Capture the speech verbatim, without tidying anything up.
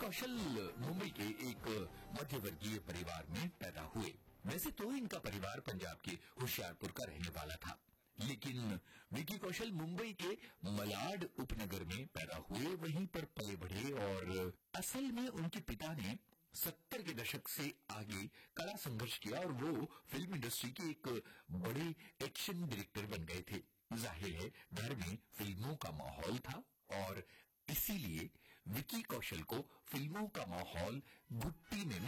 कौशल मुंबई के एक मध्य वर्गीय परिवार में पैदा हुए। वैसे तो इनका परिवार पंजाब के होशियारपुर का रहने वाला था, लेकिन विकी कौशल मुंबई के मलाड उपनगर में पैदा हुए, वहीं पर पले बढ़े और असल में उनके पिता ने सत्तर के दशक से आगे कड़ा संघर्ष किया और वो फिल्म इंडस्ट्री के एक बड़े एक्शन डायरेक्टर बन गए थे। जाहिर है घर में फिल्मों का माहौल था और इसीलिए विकी कौशल को फिल्मों का माहौल घुट्टी में